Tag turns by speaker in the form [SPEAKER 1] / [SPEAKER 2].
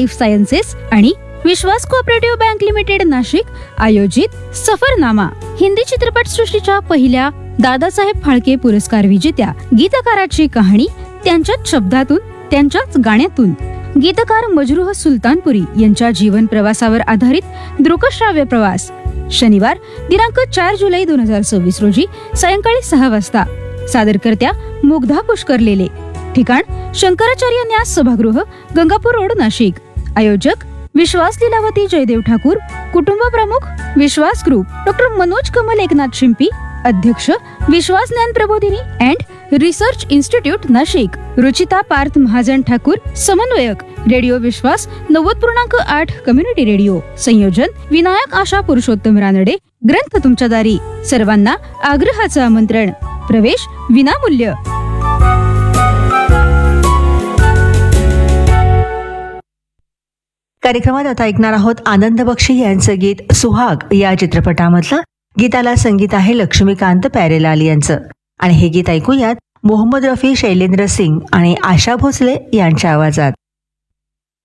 [SPEAKER 1] Life sciences आणि विश्वास cooperative bank limited Nashik आयोजित सफरनामा हिंदी चित्रपट सृष्टीच्या पहिल्या दादासाहेब फाळके पुरस्कार विजेत्या गीतकाराची कहाणी त्यांच्याच शब्दातून त्यांच्याच गाण्यातून गीतकार मजरूह सुलतानपुरी यांच्या जीवन प्रवासावर आधारित दृकश्राव्य प्रवास शनिवार दिनांक 4 जुलै 2026 रोजी सायंकाळी 6 वाजता सादरकर्त्या मुग्धा पुष्करलेले ठिकाण शंकराचार्य न्यास सभागृह गंगापूर रोड नाशिक आयोजक विश्वास लीलावती जयदेव ठाकूर कुटुंब प्रमुख विश्वास ग्रुप डॉक्टर मनोज कमल एकनाथ शिंपी अध्यक्ष विश्वास ज्ञान प्रबोधिनी and research institute Nashik Ruchita Parth Mahajan Thakur समन्वयक रेडिओ विश्वास 90.8 कम्युनिटी रेडिओ संयोजन विनायक आशा पुरुषोत्तम रानडे ग्रंथ तुमच्या दारी सर्वांना आग्रहाचं आमंत्रण प्रवेश विनामूल्य.
[SPEAKER 2] कार्यक्रमात आता ऐकणार आहोत आनंद बक्षी यांचं गीत सुहाग या चित्रपटामधलं. गीताला संगीत आहे लक्ष्मीकांत प्यारेलाल यांचं आणि हे गीत ऐकूयात मोहम्मद रफी, शैलेंद्र सिंग आणि आशा भोसले यांच्या आवाजात.